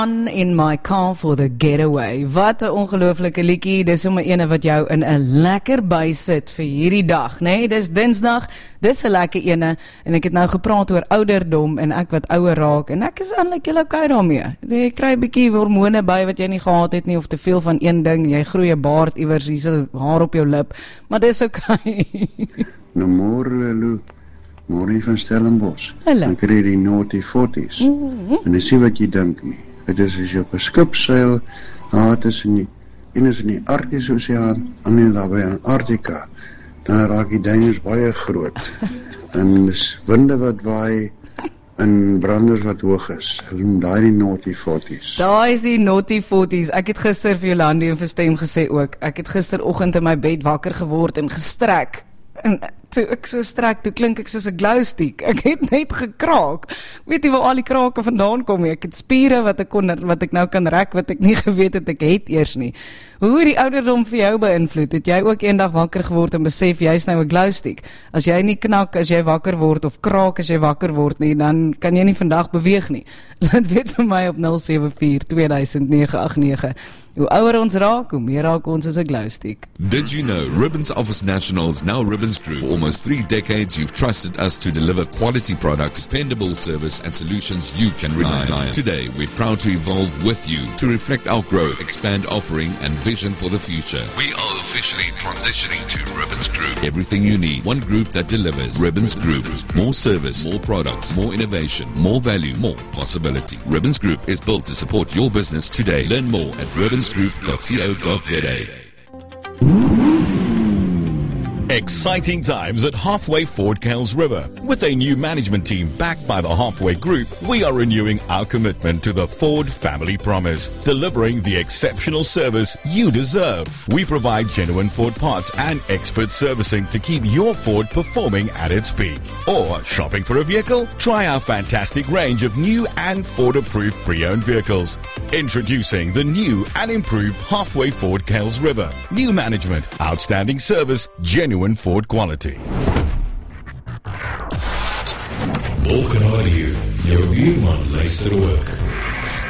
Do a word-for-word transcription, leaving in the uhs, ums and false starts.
In my car for the getaway. Wat 'n ongelooflike liedjie. Dis sommer ene wat jou in 'n lekker by sit vir hierdie dag, né? Nee? Dis Dinsdag. Dis 'n lekker ene en ek het nou gepraat oor ouderdom en ek wat ouer raak en ek is eintlik heel okay daarmee. Jy kry 'n bietjie hormone by wat jy nie gehad het nie of te veel van een ding. Jy groei 'n baard iewers, hier's 'n haar op jou lip, maar dis okay. Nou môre, Lou. Môre van Stellenbosch. Hallo. Dan kry jy die naughty forties. Mm-hmm. En dis nie wat jy dink nie. Dit is as jy op 'n skip seil, daar tussen die een is in die Arktiese Oseaan, ander daar by Antarktika. Dan raak die duine baie groot. En dis winde wat waai en branders wat hoog is. Hulle noem daai die naughty forties. Daai is die naughty forties. Ek het gister vir Jolandi en vir Stem gesê ook. Ek het gisteroggend in my bed wakker geword en gestrek. En toe ek so strek, toe klink ek soos 'n glowstick. Ek het net gekraak. Ek weet nie waar al die krake vandaan kom nie. Ek het spiere wat ek kon wat ek nou kan rek wat ek nie geweet het ek het eers nie. Hoe het die ouderdom vir jou beïnvloed? Het jy ook eendag wakker geword en besef jy's nou 'n glowstick? As jy nie knak as jy wakker word of kraak as jy wakker word nie, dan kan jy nie vandag beweeg nie. Laat weet vir my op nul sewe vier twee nege agt nege. Hoe ouer ons raak, hoe meer raak ons as 'n glowstick. Did you know Ribbons Office Nationals, now Ribbons Group? For almost three decades, you've trusted us to deliver quality products, dependable service, and solutions you can rely on. Today, we're proud to evolve with you to reflect our growth, expand offering, and vision for the future. We are officially transitioning to Ribbons Group. Everything you need, one group that delivers. Ribbons Group. More service, more products, more innovation, more value, more possibility. Ribbons Group is built to support your business today. Learn more at ribbons group dot co dot za. Exciting times at Halfway Ford Kells River. With a new management team backed by the Halfway Group, we are renewing our commitment to the Ford family promise, delivering the exceptional service you deserve. We provide genuine Ford parts and expert servicing to keep your Ford performing at its peak. Or shopping for a vehicle? Try our fantastic range of new and Ford-approved pre-owned vehicles. Introducing the new and improved Halfway Ford Kells River. New management, outstanding service, genuine Ford quality. Balkan Radio, jou buurman luister ook.